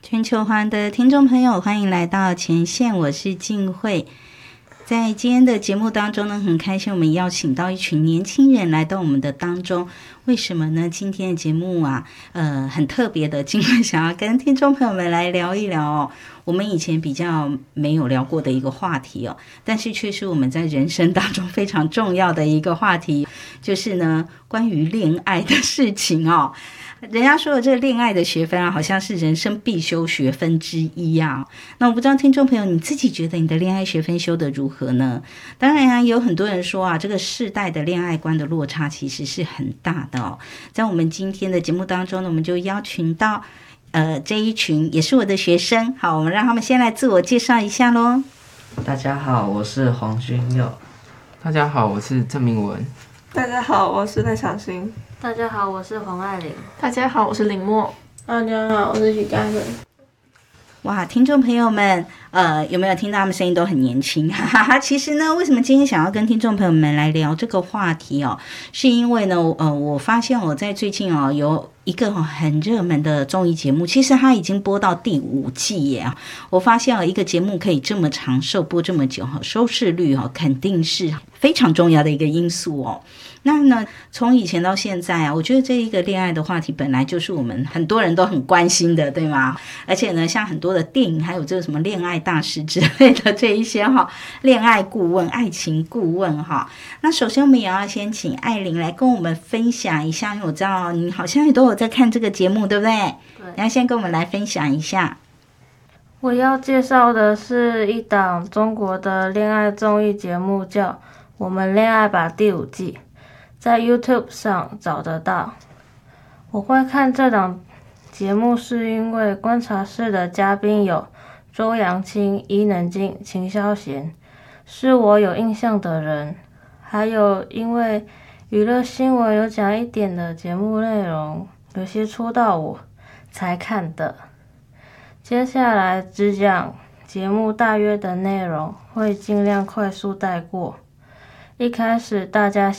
全球化的听众朋友，欢迎来到前线，我是静慧。在今天的节目当中呢，很开心我们邀请到一群年轻人来到我们的当中。为什么呢？今天的节目啊，很特别的，静慧想要跟听众朋友们来聊一聊哦，我们以前比较没有聊过的一个话题哦，但是却是我们在人生当中非常重要的一个话题，就是呢，关于恋爱的事情哦。人家说的这个恋爱的学分啊，好像是人生必修学分之一啊。那我不知道听众朋友你自己觉得你的恋爱学分修得如何呢？当然啊，有很多人说啊，这个世代的恋爱观的落差其实是很大的哦。在我们今天的节目当中呢，我们就邀请到这一群也是我的学生。好，我们让他们先来自我介绍一下咯。 大家好，我是黄君佑。 大家好，我是郑明文。 大家好，我是赖小新。 大家好，我是黄爱玲。 大家好，我是林默。 大家好，我是许嘉伦。 哇，听众朋友们，有没有听到他们声音都很年轻？哈哈哈。其实呢，为什么今天想要跟听众朋友们来聊这个话题哦？是因为呢，我发现我在最近哦有一个很热门的综艺节目，其实它已经播到第5季耶。我发现一个节目可以这么长寿，播这么久，收视率肯定是非常重要的一个因素哦。那呢，从以前到现在啊，我觉得这一个恋爱的话题本来就是我们很多人都很关心的，对吗？而且呢，像很多的电影，还有这个什么恋爱大师之类的这一些恋爱顾问、爱情顾问哈。那首先我们也要先请艾琳来跟我们分享一下，因为我知道你好像也都有在看这个节目，对不对？ 对。 然后先跟我们来分享一下。 我要介绍的是一档中国的恋爱综艺节目，叫《我们恋爱吧》第5季。在 YouTube 上找得到。我会看这档节目是因为观察室的嘉宾有周扬青、伊能静、秦霄贤，是我有印象的人，还有因为娱乐新闻有讲一点的节目内容有些戳到我才看的。接下来只讲节目大约的内容，会尽量快速带过。一开始大家